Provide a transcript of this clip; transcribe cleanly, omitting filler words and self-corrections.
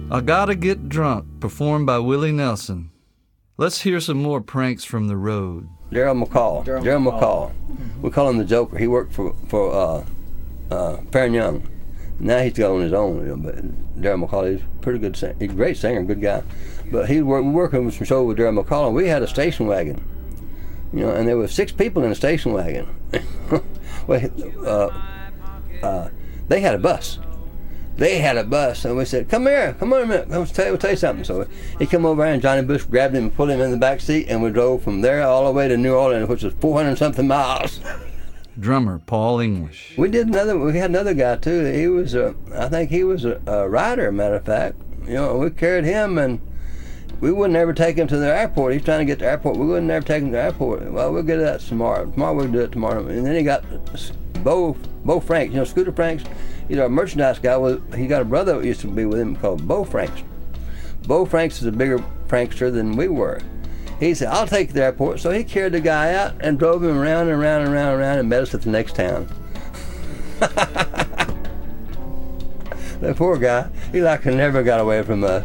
I Gotta Get Drunk, performed by Willie Nelson. Let's hear some more pranks from the road. Daryl McCall. We call him the Joker. He worked for Fair and Young. Now he's got on his own, but Daryl McCall, he's a pretty good singer. He's a great singer, good guy. But we were working with some show with Daryl McCall, and we had a station wagon. And there were 6 people in the station wagon. They had a bus. And we said, come here, come on a minute, we'll tell you something. So he come over and Johnny Bush grabbed him and pulled him in the back seat, and we drove from there all the way to New Orleans, which was 400-something miles. Drummer Paul English. We had another guy too. He was I think he was a rider, matter of fact. We carried him, and we wouldn't ever take him to the airport. He's trying to get to the airport. We wouldn't ever take him to the airport. Well, we'll get to that tomorrow. We'll do it tomorrow. And then he got Bo Franks, Scooter Franks. He's our merchandise guy. He got a brother that used to be with him called Bo Franks. Bo Franks is a bigger prankster than we were. He said, I'll take you to the airport. So he carried the guy out and drove him around and around and around and around and met us at the next town. That poor guy, he never got away from us.